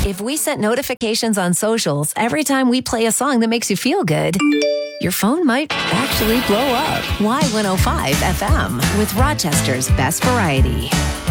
If we set notifications on socials every time we play a song that makes you feel good, your phone might actually blow up. Y105 FM with Rochester's best variety.